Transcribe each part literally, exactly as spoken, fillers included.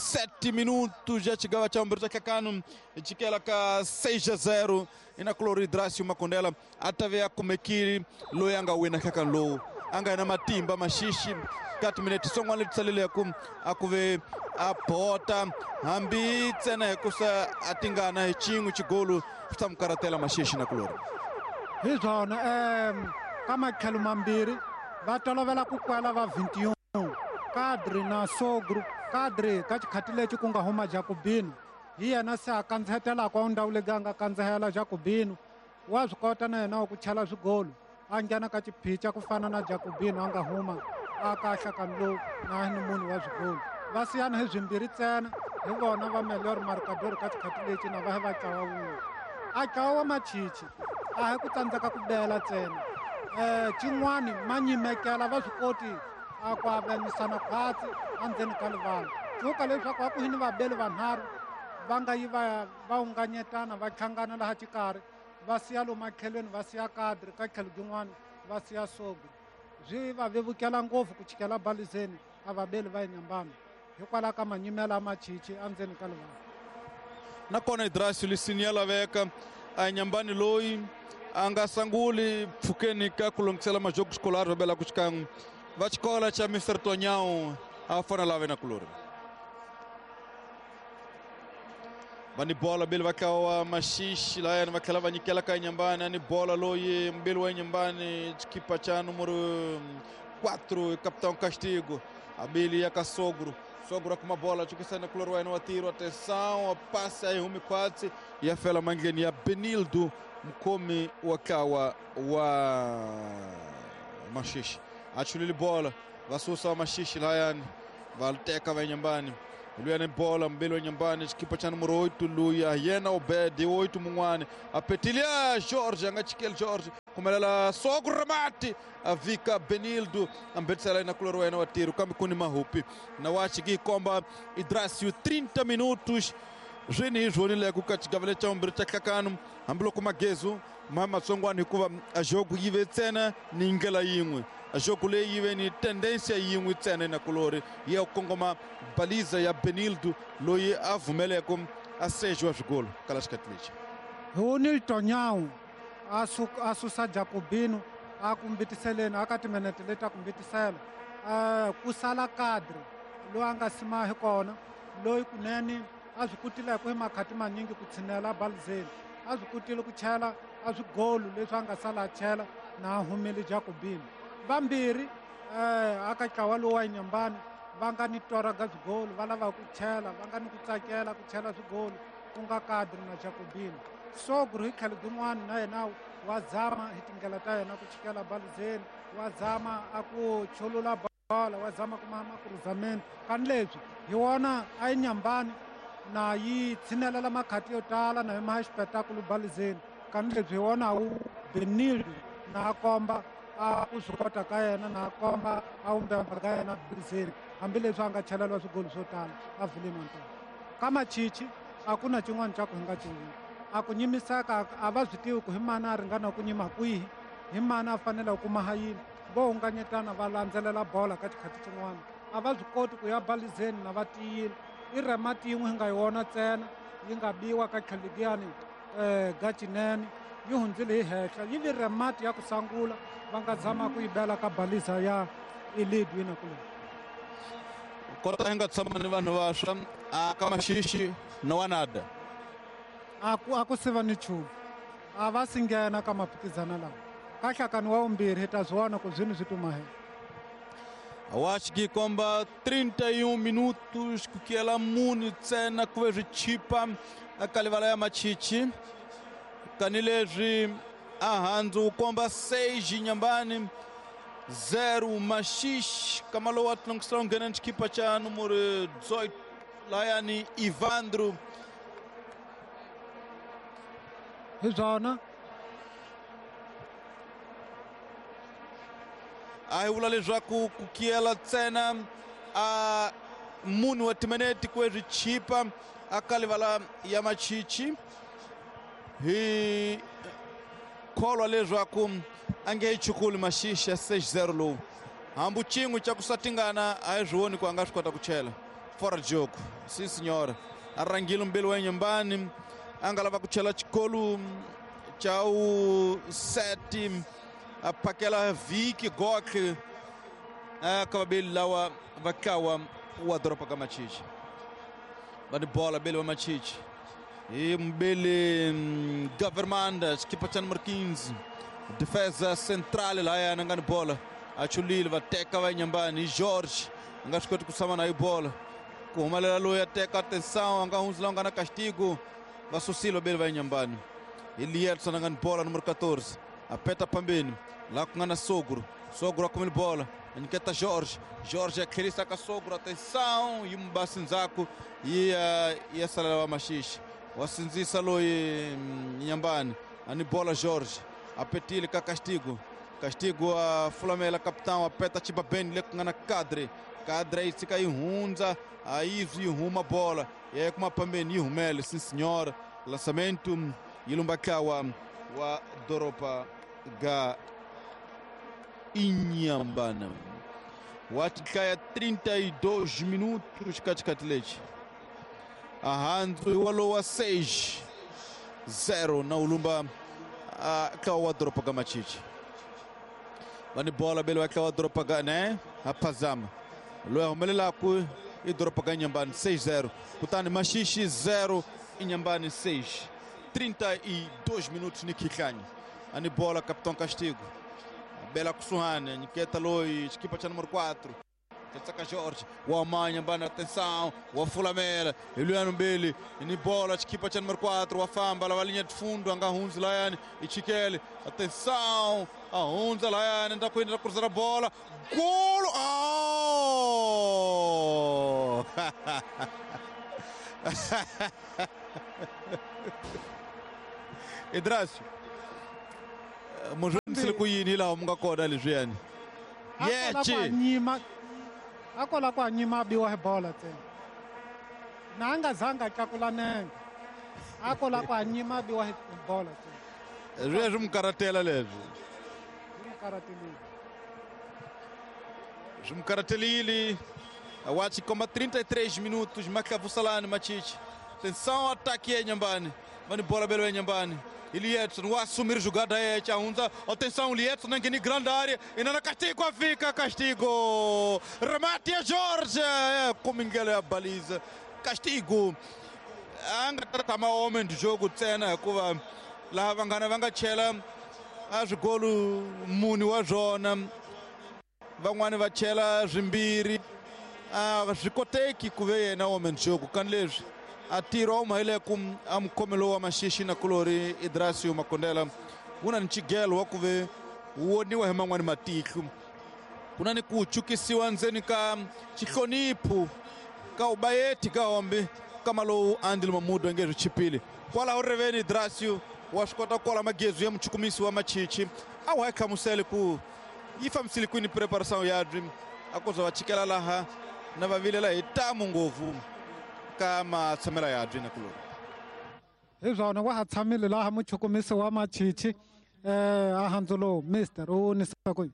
sete minutos já chegava a Chamber Takakano chikela ka seis a zero ina Color Hidrácio Makondela atave akumekiri loyanga wina kakan lo anga na matimba mashishi kati minute songwale tsalile yakum akuve apota hambi tsena kusa atingana hechingu chigolu tamkaratela mashishi na Color hizona em kama kelumambiri vatolovela ku kwela va vinte e um kadri na sogru kadri ka chikhatile chikunga homa Jacobino hi yena se a kandzhetela kwa ndhawu leganga kandzehela Jacobino wa swikota na yena ku chela swigolo a nghena ka chiphicha ku fana na Jacobino anga huma a kahla kanlo na ni munhu wa swigolo va siyana hi zwimbirhi tsena hi vona va Melhor Marcador ka chikhatile chi na va va tlawa wun'we a tlawa wa Machichi a hi ku tsandzeka ku bela tsena eh tin'wani manyimekela va swikoti a ku avenisana khwatsi andzeni ka livala cuka leswaku a ku hini vabeli vanharhu va nga yi va va unganyetana va tlhangana laha xikarhi va siya lomu makhelweni va siya kadri ka tlhelo rin'wana va siya Sogru byi va vevukela ngopfu ku chikela balizeni a vabeli va Inyambane hikwalaho ka manyimelo a Machichi andzeni ka livala nakona Hidrácio lisinyela veka a Inyambane loyi a nga sanguli pfukeni ka ku lunghisela majogo escolar va bela ku xikan'we va xikola xa mister Tonhão a fana lava na Color vani bola bele va kawa Mashishi la yana va khala va nyikela ka Inyambane ni bola loyi mbele wa Inyambane equipa cha número quatro capitão Castigo a bele ya ka Sogru Sogru com uma bola chukisa na Color wa no tiro atenção passe aí humi quatro e a fela mangeni ya Benildo mkomi wakawa wa Mashishi achulili bola vasusa wa Mashishi la yani valteka va Inyambane Luya bola mbele wa Inyambane equipa cha número oito Luya yena Obed oito mungwane apetilia Jorge anga chikel Jorge kumelela Sogru ramati avika Benildo ambetsela na Color wa tiro kama kuni mahupi na wachigi komba Hidrácio trinta minutos jeni joni le ku kachigavele Chamber Takakano ambilo ku magezu mama songwani kuva a jogo yive tsena ni ngela yin'we a jogo le yive ni tendência yin'we tsena na Color ya kongoma baliza ya Benildo loyi avumeleko a sejo wa swigolo kala xikatlichi Ronil Tonhão asu asusa Jacobino a kumbitiseleni aka timinete leta kumbitisela eh kusala kadri lo anga sima hi kona loyi kunene a swi kutile ku hi makhati manyingi ku tshinela balizeni a swi kutile ku chela a swigolo leswi a nga sala chela na humile Jacobino vambirhi eh aka tlawa lowu wa Inyambane va nga ni tora ga swigolo va lava ku chela va nga ni ku tsakela ku chela swigolo ku nga kadri na Jacobino Sogru hi tlhelo rin'wana na yena wa zama hi tindlela ta yena ku chikela balizeni wa zama a ku cholula bola wa zama ku mama cruzamento kan leswi hi wona a Inyambane na yi tshinelela makhati yo tala na hi ma xipetakulo balizeni kan leswi hi wona wu Benildo na komba a ku swi kota ka yena na komba a umbemba ka yena balizeni hambileswi a nga cheleliwa swigolo swo tala a Villemantone ka Machichi a ku na cin'wana xa ku hi nga cin'wini a ku nyimisaka a va swi tivi ku hi mani a ringana ku nyima kwihi hi mani a fanele ku kuma hayini vo unganyetana va landzelela bola ka xikhati xin'wana a va swi koti ku ya balizeni na va tiyile i remati yin'we hi nga yi wona ntsena yi nga biwa ka tlhelo liyani um gacinene yi hundzile hi henhla yi vi remati ya ku sangula va nga zama ku yi bela ka baliza ya Elide na kule kota hi nga tshama ni vanhu vaswa a ka Mashishi no wanada a ku a ku siva ni nchumu a va singhena ka maphikizana lawa ka nhlakani wa vumbirhi hi ta byi vona ku byi ni byi tumahela acho que comba trinta e um minutos que ela muni tsena ku ve chipa a kalivala ya Machichi kanilezwi a handzu komba seis Inyambane zero Mashishi kama lo watu ngisela ngena nchikipa cha numero dezoito la yani Ivandro hi byona a hi vula leswaku ku kiyela ntsena a munhu wa timinete ku ri chipa a kalivala ya Machichi hi kholwa leswaku a nge chukuli Mashishi ya seis zero lowu hambu chin'we cha ku satingana a hi zwi voni ku a nga swi kota ku chela fora de jogo. Sim, senhora. Arranguilo mbelo em nyambani. Angala vai kuchela chikolu. Tchau sete. Pakela Viki Gok. Akababili lawa vakawa wa dropa kama chichi. Bani bola bele wa machichi. E mbele government skipachan Marquinhos. Defesa central lá é nangani bola. A Chulil vai teca vai nyambani Jorge. Ngashkoti kusama na bola. Kumalela loya teca atenção anga uns longa na castigo. Va susilo bele vai nyambani. Elielson nangani bola número catorze. Apeta pambeni. Lá com Ana Sogro. Sogro com ele bola. Inquieta Jorge. Jorge é aquele saca Sogro. Atenção. E um bacinzaco. E e essa lá machixe. O acinzisa lo e nyambani. Ani bola Jorge. Apetile com castigo. Castigo a Flamela capitão. Apeta chiba bem. Ele com Ana Cadre. Cadre aí se cai hunza. Aí uma bola. E é com uma pambeni. Rumele. Sim senhor. Lançamento. Ilumbakawa. Wa Doropa. Ga Inhambana. Watikaya trinta e dois minutos katikati leite. Ahandu walowa seis zero na ulumba kawa Doropa ga machichi. Bani bola belo kawa Doropa ga né? Apazama. Loya umelela ku e Doropa ga Inhambane seis zero. Kutani machichi zero Inhambane seis. trinta e dois minutos ni Kikani. Ani bola, capitão Castigo. Bela Kusuhane, Niketa Loi, equipa de número quatro. Tetsaka Jorge, o Amanha, bana atenção, o Fulamela, Eliano Beli, ni bola, equipa de número quatro, o Afamba, a linha de fundo, Anga Hunz Laiane e Chiquele. Atenção, a Hunz Laiane, ainda com a cruzar a bola. Gol! Oh! Idrácio. Mujuni kuyini la munga koda lijiani. Yechi. Nyima. Akola kwa nyima biwa bola tena. Nanga zanga chakula nenga. Akola kwa nyima biwa bola tena. Jeje mkaratela lejo. Mkarateli. Mkarateli. Awachi koma trinta e três minutos Makavu Salani Machichi. Atenção ataque é Inhambane. Mani bola belo é Inhambane. Elietson vai assumir jogada aí, Tchaunza. Atenção, Elietson na grande área. E na castigo, fica castigo. Remate a Jorge. É, como engole a baliza. Castigo. Anga tama homem do jogo, Tsena. Kuva. Lá vangana vanga chela. Acho golo muni wa zona. Vangwane va chela zimbiri. Ah, zikoteki kuve na homem do jogo. Kanlejo. Atiro mahele kum am komelo wa mashishi na kulori Idrácio Makondela una nchigelo wakuve uoni wa hemangwani matiku kuna ni kuchukisiwa nzeni ka chikonipu ka ubayeti ka ombi kama lo andil mamudu engejo chipili kwala horeveni Idrácio washkota kola magezu ya mchukumisi wa machichi au heka musele ku ifa msili kwini preparação ya dream akoza wachikela laha na vavile la itamu ngovu kama tsamela ya adwina kulo izona wa hatsamile la ha muchukumisi wa machichi eh ahanzulo mister o nisakoi.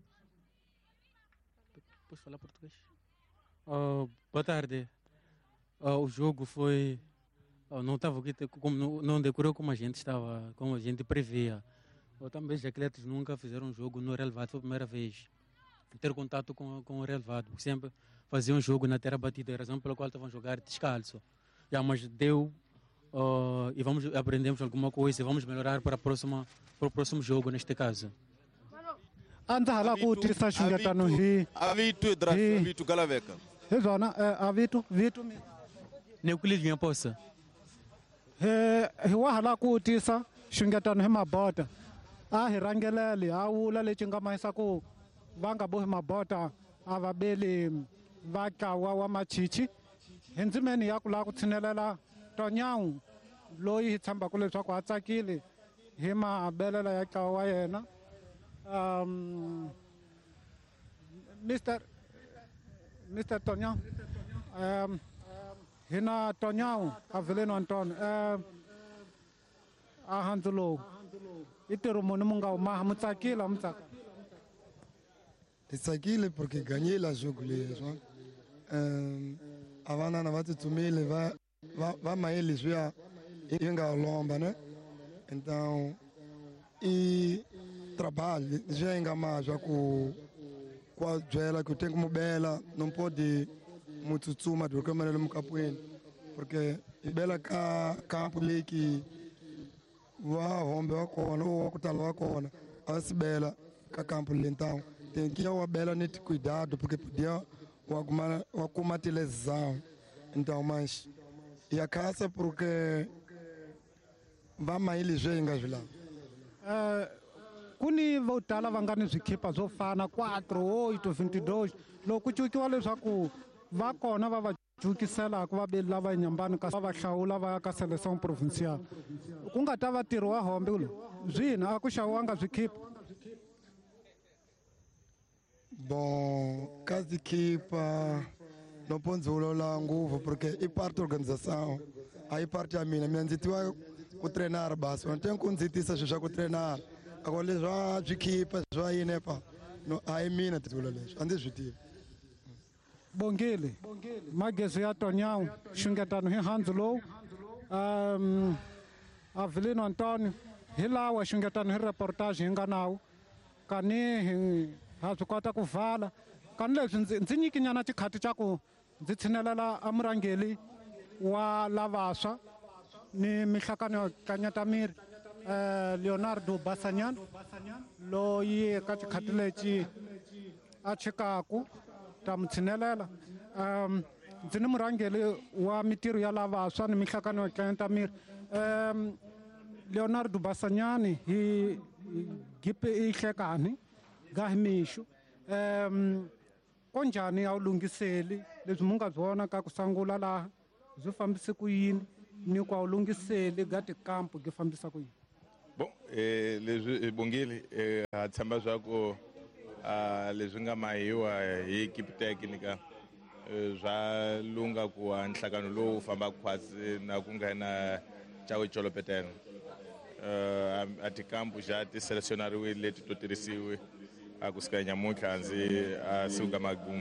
Posso falar português? Uh, boa tarde. Uh, o jogo foi uh, não estava como não, não decorreu como a gente estava, como a gente previa. Ou também os atletas nunca fizeram um jogo no relevado, foi a primeira vez ter contato com com o relevado, porque sempre faziam um jogo na terra batida, a razão pela qual estavam a jogar descalço. Já, mas deu uh, e vamos aprendemos alguma coisa e vamos melhorar para a próxima para o próximo jogo neste caso. Anda hala ku tisa shungeta no hi. Avitu Idrácio, avitu Galaveka. Izona avitu vitu mi. Neuclidia posa. He hiwa hala ku tisa shungeta no mabota. Ah hirangelele awula lechinga maisa ku vanga bo mabota avabeli vakawa wa machichi hindzimeni ya ku la ku tshinelela Tonyawu loyi hi tshambaka leswaku a tsakile hi mabelela ya kawa wa yena. Um, Mister Mister Tonyawu um, hina Tonyawu Avelino Anton um, ahanzulo itero muni munga uma mutsakile mutsaka. Tsakile porque ganhei la jogo les euh, avanana va tsutsumile va va va maile leswiya yi nga lomba né então e trabalho já é engamado já com com a jela que eu tenho como bela não pode muito tsuma do que maneira no capoeira porque e bela cá campo ali que va homem va kona ou que tal va kona as bela cá campo ali então tem que uma bela nete cuidado porque podia uma uma combate lesão então mas e a casa porque va maile já engajula kuni vo tala va nga ni swikhipa swo fana quatro oito vinte e dois loko ku cukiwa leswaku va kona va va cukiselaka va beli lava nyambani kasi va va hlawula va ya ka seleção provincial ku nga ta va tirhi wa hombe lo zwina a ku xaviwanga swikhipa bom casa equipa não pode lá nguvu porque é parte da organização aí parte a minha minha ndzi tiva ku treinar basi não tem ku ndzi tisa swilo swa ku treinar agora leswa equipa swa yini pa no aí mina titula leswi a ndzi swi tivi bongile magezi ya tonyawu xungetano hi handzu lowu um Avelino Antônio hi lawa xungetano hi reportage hi nga nawu kani hi ha swi kota ku vala kani leswi ndzi ndzi nyikinyana tikhati ta ku ndzi tshinelela a murhangeli wa lavaswa ni mihlakano ka Nyatamiri uh, Leonardo Bassanyan loyi ka tikhati leti a chikaku ta mu tshinelela um ndzi ni murhangeli wa mitirho ya lavaswa ni mihlakano ka Nyatamiri um Leonardo Bassanyan hi gipe ihlekani gahimixu um konjani a wu lunghiseli leswi mu nga byona ka ku sangula laha byi fambise ku yini ni ku a wu lunghiseli ga tikampu gi fambisa ku yini bon eh leswi bongile eh ha tshamba swa ku a leswi nga mahiwa hi equipe technica swa lunga ku nhlakano lowu famba khwatsi na ku nghena chawe cholopetelo eh a tikampu ja ti selecionariwile leti to tirhisiwe a ku sika nyamuntlha ndzi a suka magumu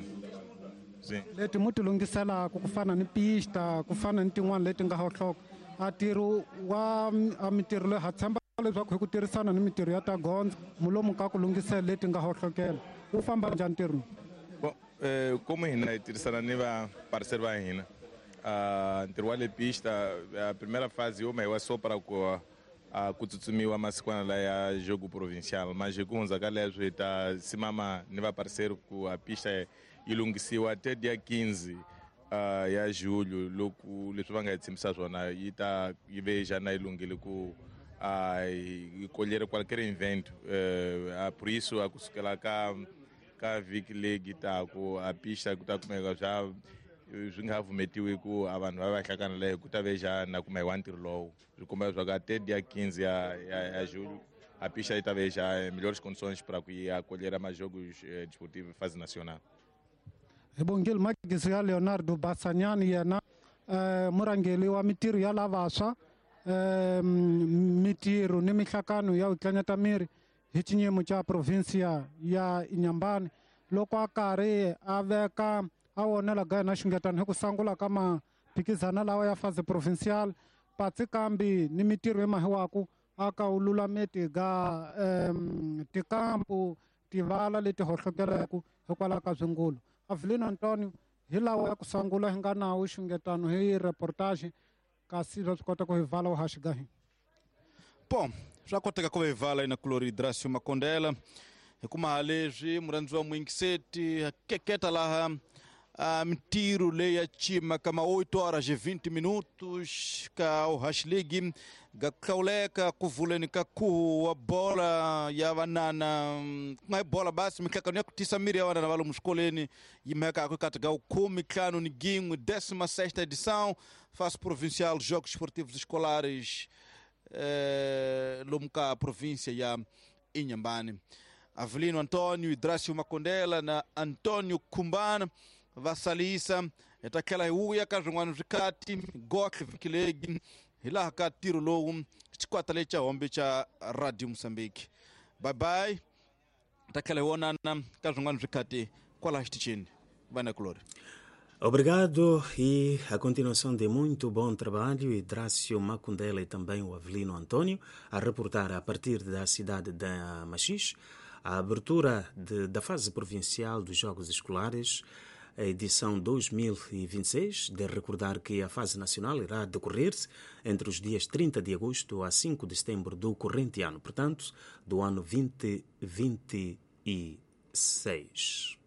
leti mu ti lunghisela ku fana ni pista ku fana ni tin'wana leti nga hohloko a tirho wa a mitirho leyi ha tshemba leswaku hi ku tirhisana ni mitirho ya tagondzo mu lomu ka ku lunghisela leti nga hohlokela wu famba njhani ntirho bon eh como hina hi tirhisana ni va parceiro va hina a ntirho wa le pista a primeira fase yo mahiwa só para ku a ku tsutsumiwa masikwana la ya jogo provincial mas hi ku hundza ka leswo hi ta simama ni va parceiro ku a pista yi lunghisiwa até dia quinze uh, ya julho loko leswi va nga hi tshembisa swona yi ta yi ve já yi lunghile ku a yi colher qualquer evento uh, por isso a kusukela ka ka vhiki leyi taku a pista ku ta kumeka swa swi nga vumetiwi ku a vanhu va va hlakana leyi ku ta ve já na kuma hi wa ntirho lowu swi komba leswaku até dia quinze ya ya, ya julho a pista yi ta ve já melhores condições para ku yi acolher mais jogos eh, desportivos fase nacional. Bongile magezi ya Leonardo Bassanyan yena uh, murhangeli wa mitirho ya lavaswa uh, mitirho ni mihlakano ya Nyatamiri hi xinyimo xa provincia ya Inhambane loko a karhi a veka a wonela ga na xungetano hi ku sangula ka maphikizana lawa ya fase provincial patsi kambi ni mitirho emahiwaku a ka wu lulameti ga um, tikampu tivala leti hohlokelaku hikwalaho ka swingulo Avelino Antônio hi lawa ya ku sangula hi nga nawu xungetano hi reportage kasi swa swi kota ku hi vala wu haxiga hi bom swa koteka ku hi vala ina Clori Dracio Makondela hi kuma leswi murhandziwa muingiseti keketa laha a mitirho leyi ya cima kama oito horas e vinte minutos ka o Hash League ga hlawuleka ku vuleni ka khuhu wa bola ya vanana kuma bola basi mihlakano ya ku tisa miri ya vanana va lomu swikoleni yi mekaka kati ka khume ntlhanu ni gin'we décima sexta edição fase provincial jogos esportivos escolares eh, lomu ka província ya Inhambane. Avelino Antônio Dracio Makondela na Antônio Kumbana vasalisa etakela uya ka zwin'wana zwikati gohle vikilegi hilaha ka tiro lowu xikwata lexa hombe cha Radio Moçambique. Bye bye takela wonana ka zwin'wana zwikati kwala xitichini vana Clori. Obrigado, e a continuação de muito bom trabalho, e Drácio Macundela e também o Avelino Antônio a reportar a partir da cidade de Machixe a abertura de, da fase provincial dos Jogos Escolares, a edição dois mil e vinte e seis. De recordar que a fase nacional irá decorrer-se entre os dias trinta de agosto a cinco de setembro do corrente ano, portanto, do ano vinte vinte e seis.